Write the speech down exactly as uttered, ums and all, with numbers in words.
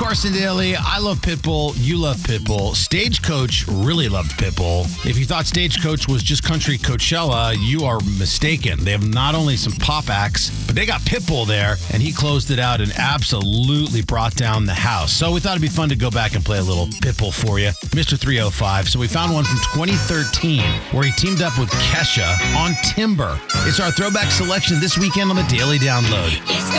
Carson Daly. I love Pitbull. You love Pitbull. Stagecoach really loved Pitbull. If you thought Stagecoach was just country Coachella, you are mistaken. They have not only some pop acts, but they got Pitbull there, and he closed it out and absolutely brought down the house. So we thought it'd be fun to go back and play a little Pitbull for you. Mister three oh five. So we found one from twenty thirteen where he teamed up with Kesha on Timber. It's our throwback selection this weekend on the Daily Download.